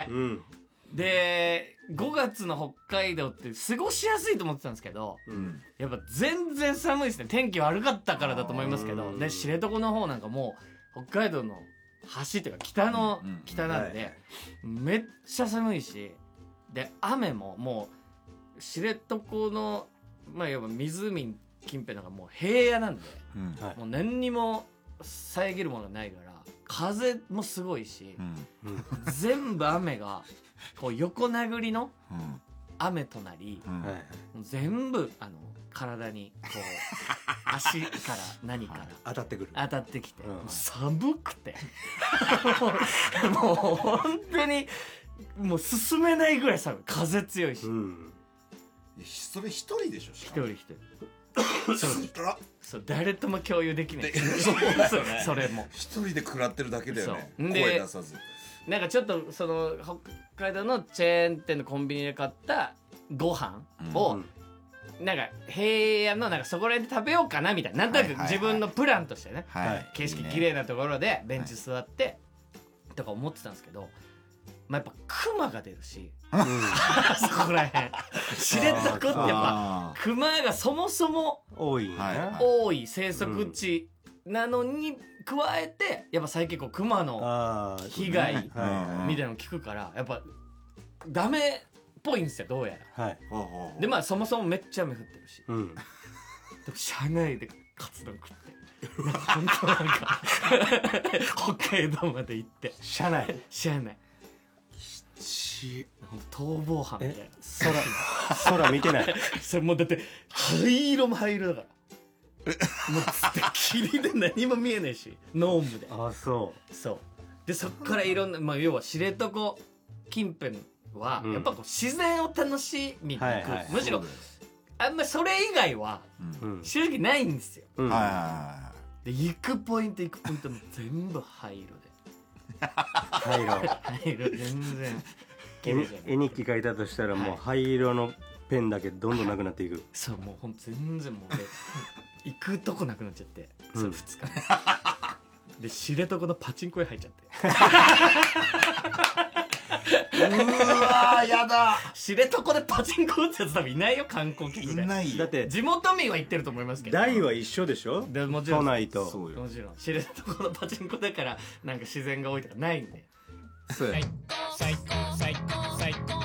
で5月の北海道って過ごしやすいと思ってたんですけど、やっぱ全然寒いですね。天気悪かったからだと思いますけど、で知床の方なんかもう北海道の端っていうか北なんで、めっちゃ寒いし、で雨ももう知床のまあやっぱ湖近辺なんかもう平野なんで、もう何にも遮るものがないから風もすごいし、全部雨がこう横殴りの雨となり、もう全部体にこう足から何から当たってきて、 もう寒くてもう本当にもう進めないぐらい寒い。風強いし、 それ一人でしょ。 一人そう誰とも共有できない。 そうそれも一人で食らってるだけだよね。 そう声出さず。 なんかちょっとその北海道のチェーン店のコンビニで買ったご飯を、なんか平野のなんかそこら辺で食べようかなみたいな、なんとなく自分のプランとしてね、景色綺麗なところでベンチ座ってとか思ってたんですけど、まあ、やっぱクマが出るし、そこら辺知床ってやっぱクマがそもそも多い生息地なのに加えて、やっぱ最近こうクマの被害みたいなの聞くから、やっぱダメっぽいんですよ、どうやら。でまあそもそもめっちゃ雨降ってるし、でも車内でカツ丼食って本当なんか北海道まで行って車内逃亡犯みたいな。 空見てないそれもうだって灰色も灰色だからもう霧で何も見えないし、濃霧で。そうでそっからいろんな、まあ、要は知床近辺はやっぱこう自然を楽しみに行く、むしろあんまそれ以外は正直ないんですよ。で行くポイントも全部灰色で灰色全然絵日記書いたとしたらもう灰色のペンだけどんどんなくなっていく。 そうもうほんと全然もう行くとこなくなっちゃって、それ2日で知床のパチンコ屋入っちゃってうわやだ。 知床でパチンコ打つやつ多分いないよ、観光客で。 いないよ。 だって地元民は行ってると思いますけど、 台は一緒でしょ。 でもちろん都内と。 もちろん知床のパチンコだからなんか自然が多いとかないんで。 そうや。 最高